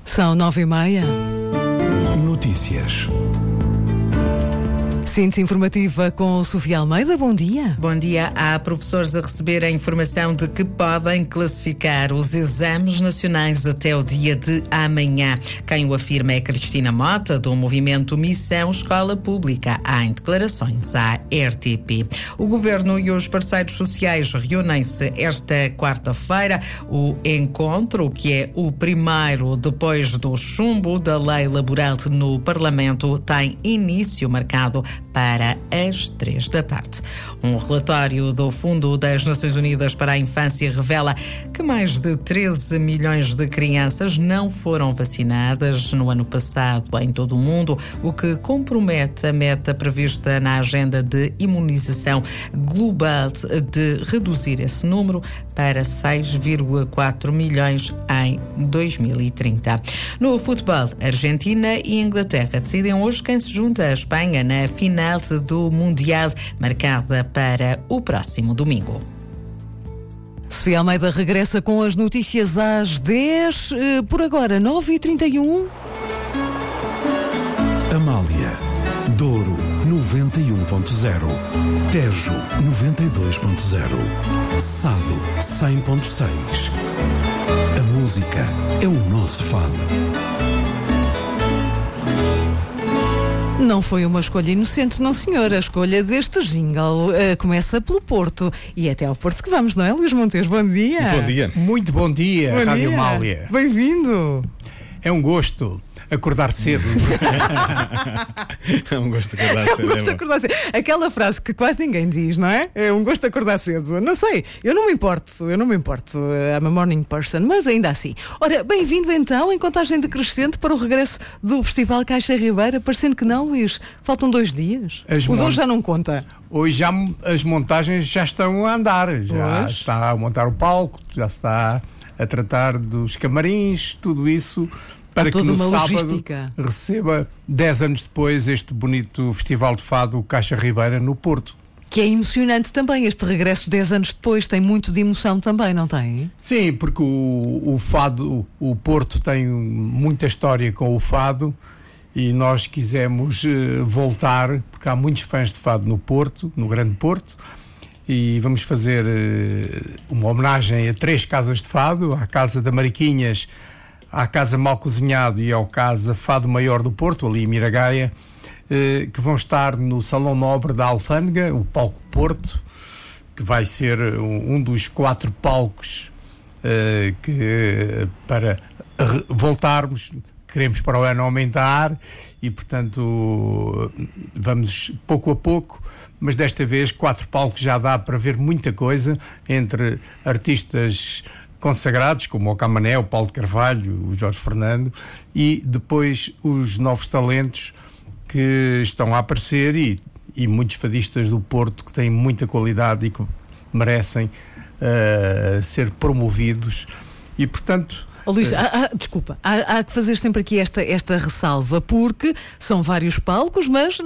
São 9h30. Notícias. Síntese informativa com Sofia Almeida. Bom dia. Bom dia. Há professores a receber a informação de que podem classificar os exames nacionais até o dia de amanhã. Quem o afirma é Cristina Mota, do movimento Missão Escola Pública, em declarações à RTP. O Governo e os parceiros sociais reúnem-se esta quarta-feira. O encontro, que é o primeiro depois do chumbo da lei laboral no Parlamento, tem início marcado para as 3 da tarde. Um relatório do Fundo das Nações Unidas para a Infância revela que mais de 13 milhões de crianças não foram vacinadas no ano passado em todo o mundo, o que compromete a meta prevista na agenda de imunização global de reduzir esse número para 6,4 milhões em 2030. No futebol, Argentina e Inglaterra decidem hoje quem se junta à Espanha na final do Mundial, marcada para o próximo domingo. Sofia Almeida regressa com as notícias às 10, por agora 9h31. Amália, Douro 91.0, Tejo 92.0, Sado 100.6. A música é o nosso fado. Não foi uma escolha inocente, não senhor. A escolha deste jingle começa pelo Porto. E é até ao Porto que vamos, não é, Luís Montes? Bom dia. Muito bom dia. Muito bom dia, Rádio Amália. Bem-vindo. É um gosto acordar cedo. É um gosto de acordar cedo. É um gosto de acordar cedo. Aquela frase que quase ninguém diz, não é? É um gosto de acordar cedo. Não sei, eu não me importo. I'm a morning person, mas ainda assim. Ora, bem-vindo então, em contagem decrescente para o regresso do Festival Caixa Ribeira. Parecendo que não, Luís. Faltam 2 dias. O de hoje já não conta. Hoje já as montagens já estão a andar. Já está a montar o palco, já está a tratar dos camarins, tudo isso, para que no sábado receba 10 anos depois este bonito Festival de Fado Caixa Ribeira no Porto. Que é emocionante também, este regresso 10 anos depois, tem muito de emoção também, não tem? Sim, porque o fado, o Porto tem muita história com o fado e nós quisemos voltar, porque há muitos fãs de fado no Porto, no Grande Porto, e vamos fazer uma homenagem a 3 casas de fado, à Casa da Mariquinhas, à Casa Mal Cozinhado e ao Casa Fado Maior do Porto, ali em Miragaia, que vão estar no Salão Nobre da Alfândega, o Palco Porto, que vai ser um dos 4 palcos que para voltarmos, queremos para o ano aumentar e, portanto, vamos pouco a pouco, mas desta vez 4 palcos já dá para ver muita coisa, entre artistas consagrados, como o Camané, o Paulo de Carvalho, o Jorge Fernando, e depois os novos talentos que estão a aparecer e muitos fadistas do Porto que têm muita qualidade e que merecem ser promovidos. E, portanto... Luís, desculpa, há que fazer sempre aqui esta ressalva, porque são vários palcos, mas